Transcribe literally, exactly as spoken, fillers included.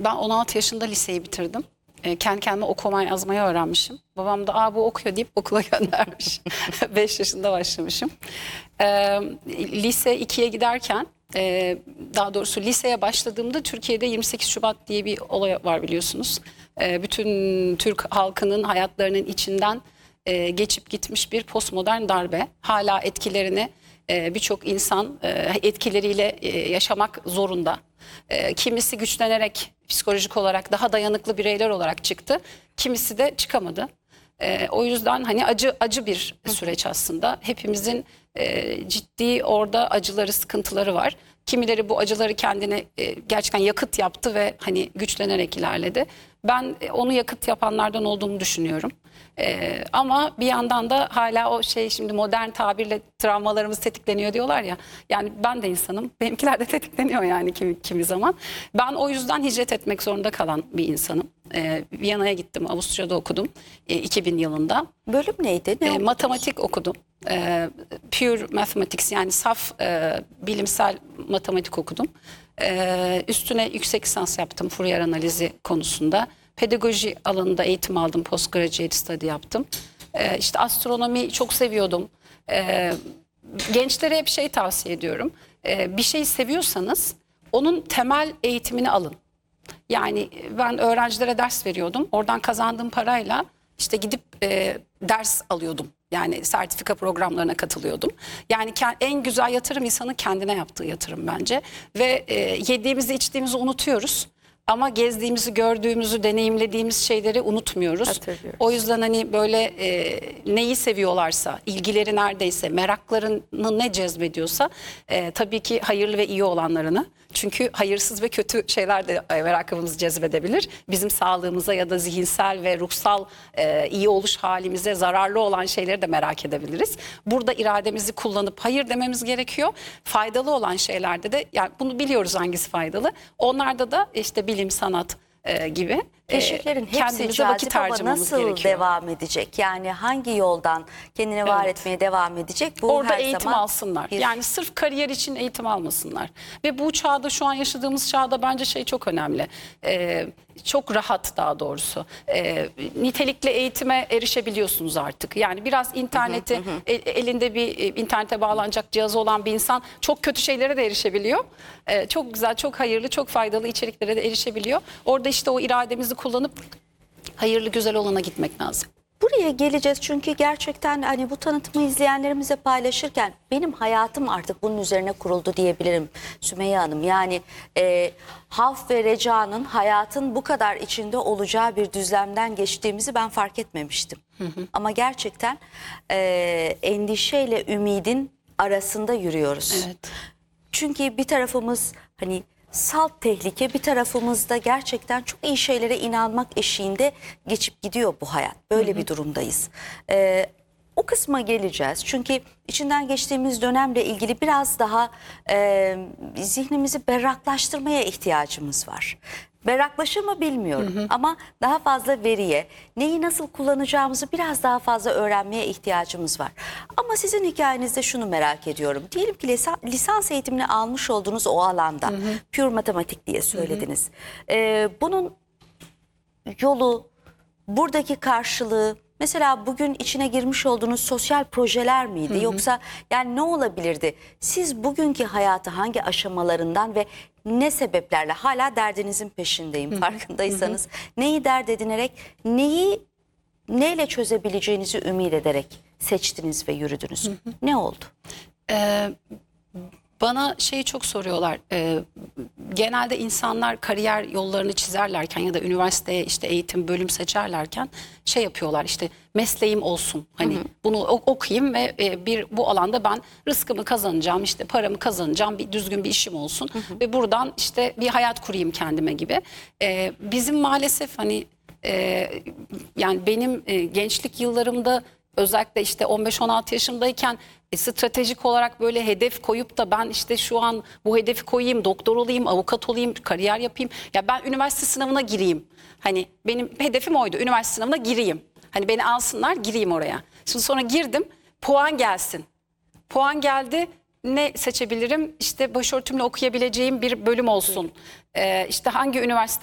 ben on altı yaşında liseyi bitirdim. E, kendi kendime okumayı yazmayı öğrenmişim. Babam da aa bu okuyor deyip okula göndermiş. beş yaşında başlamışım. E, lise ikiye giderken e, daha doğrusu liseye başladığımda Türkiye'de yirmi sekiz Şubat diye bir olay var biliyorsunuz. E, bütün Türk halkının hayatlarının içinden e, geçip gitmiş bir postmodern darbe. Hala etkilerini e, birçok insan e, etkileriyle e, yaşamak zorunda. E, kimisi güçlenerek psikolojik olarak daha dayanıklı bireyler olarak çıktı. Kimisi de çıkamadı. E, o yüzden hani acı acı bir süreç aslında. Hepimizin e, ciddi orada acıları, sıkıntıları var. Kimileri bu acıları kendine e, gerçekten yakıt yaptı ve hani güçlenerek ilerledi. Ben e, onu yakıt yapanlardan olduğumu düşünüyorum. Ee, ama bir yandan da hala o şey, şimdi modern tabirle travmalarımız tetikleniyor diyorlar ya. Yani ben de insanım. Benimkiler de tetikleniyor yani kimi, kimi zaman. Ben o yüzden hicret etmek zorunda kalan bir insanım. Ee, Viyana'ya gittim. Avusturya'da okudum. Ee, iki bin yılında. Bölüm neydi? Ne Ee, matematik okudum. Ee, pure mathematics, yani saf e, bilimsel matematik okudum. Ee, üstüne yüksek lisans yaptım Fourier analizi konusunda. Pedagoji alanında eğitim aldım, postgraduate study yaptım. Ee, işte astronomiyi çok seviyordum. Ee, gençlere hep şey tavsiye ediyorum. Ee, bir şeyi seviyorsanız onun temel eğitimini alın. Yani ben öğrencilere ders veriyordum. Oradan kazandığım parayla işte gidip e, ders alıyordum. Yani sertifika programlarına katılıyordum. Yani en güzel yatırım insanın kendine yaptığı yatırım bence. Ve e, yediğimizi içtiğimizi unutuyoruz. Ama gezdiğimizi, gördüğümüzü, deneyimlediğimiz şeyleri unutmuyoruz. O yüzden hani böyle e, neyi seviyorlarsa, ilgileri neredeyse, meraklarını ne cezbediyorsa e, tabii ki hayırlı ve iyi olanlarını. Çünkü hayırsız ve kötü şeyler de e, merakımızı cezbedebilir. Bizim sağlığımıza ya da zihinsel ve ruhsal e, iyi oluş halimize zararlı olan şeyleri de merak edebiliriz. Burada irademizi kullanıp hayır dememiz gerekiyor. Faydalı olan şeylerde de, yani bunu biliyoruz hangisi faydalı. Onlarda da işte bilim, sanat e, gibi keşiflerin e, hepsi cazip ama nasıl gerekiyor. devam edecek? Yani hangi yoldan kendini var evet. etmeye devam edecek? Bu Orada her eğitim zaman alsınlar. Bir... Yani sırf kariyer için eğitim almasınlar. Ve bu çağda, şu an yaşadığımız çağda bence şey çok önemli. Ee, çok rahat daha doğrusu. Ee, nitelikli eğitime erişebiliyorsunuz artık. Yani biraz interneti, hı hı hı. El, elinde bir internete bağlanacak cihazı olan bir insan çok kötü şeylere de erişebiliyor. Ee, çok güzel, çok hayırlı, çok faydalı içeriklere de erişebiliyor. Orada işte o irademizi kullanıp hayırlı, güzel olana gitmek lazım. Buraya geleceğiz çünkü gerçekten hani bu tanıtımı izleyenlerimize paylaşırken benim hayatım artık bunun üzerine kuruldu diyebilirim Sümeyye Hanım. Yani e, Havf ve Reca'nın hayatın bu kadar içinde olacağı bir düzlemden geçtiğimizi ben fark etmemiştim. Hı hı. Ama gerçekten e, endişeyle ümidin arasında yürüyoruz. Evet. Çünkü bir tarafımız hani salt tehlike, bir tarafımızda gerçekten çok iyi şeylere inanmak eşiğinde geçip gidiyor bu hayat. Böyle hı hı. bir durumdayız. Ee, o kısma geleceğiz. Çünkü içinden geçtiğimiz dönemle ilgili biraz daha e, zihnimizi berraklaştırmaya ihtiyacımız var. Berraklaşır mı bilmiyorum, hı hı. ama daha fazla veriye, neyi nasıl kullanacağımızı biraz daha fazla öğrenmeye ihtiyacımız var. Ama sizin hikayenizde şunu merak ediyorum. Diyelim ki lisans, lisans eğitimini almış olduğunuz o alanda, hı hı. pure matematik diye söylediniz. Hı hı. Ee, bunun yolu, buradaki karşılığı, mesela bugün içine girmiş olduğunuz sosyal projeler miydi? Hı hı. Yoksa yani ne olabilirdi? Siz bugünkü hayatı hangi aşamalarından ve ne sebeplerle, hala derdinizin peşindeyim, hı hı. farkındaysanız, hı hı. neyi dert edinerek, neyi neyle çözebileceğinizi ümit ederek seçtiniz ve yürüdünüz? Hı hı. Ne oldu? Ee, bana şeyi çok soruyorlar. Ee, genelde insanlar kariyer yollarını çizerlerken ya da üniversiteye işte eğitim, bölüm seçerlerken şey yapıyorlar, işte mesleğim olsun. Hani hı hı. bunu okuyayım ve bir bu alanda ben rızkımı kazanacağım, işte paramı kazanacağım, bir düzgün bir işim olsun hı hı. ve buradan işte bir hayat kurayım kendime gibi. Ee, bizim maalesef hani e, yani benim e, gençlik yıllarımda özellikle işte on beş on altı yaşımdayken e, stratejik olarak böyle hedef koyup da ben işte şu an bu hedefi koyayım, doktor olayım, avukat olayım, kariyer yapayım. Ya ben üniversite sınavına gireyim. Hani benim hedefim oydu, üniversite sınavına gireyim. Hani beni alsınlar, gireyim oraya. Şimdi sonra girdim, puan gelsin. Puan geldi, ne seçebilirim? İşte başörtümle okuyabileceğim bir bölüm olsun. Ee, işte hangi üniversite